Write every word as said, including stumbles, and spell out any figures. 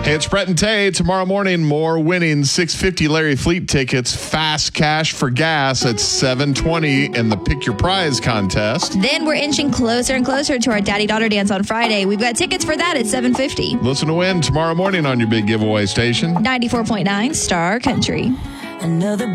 Hey, it's Brett and Tay. Tomorrow morning, more winning six fifty Larry Fleet tickets, fast cash for gas at seven twenty in the Pick Your Prize contest. Then we're inching closer and closer to our daddy-daughter dance on Friday. We've got tickets for that at seven fifty. Listen to win tomorrow morning on your big giveaway station. ninety-four point nine Star Country. Another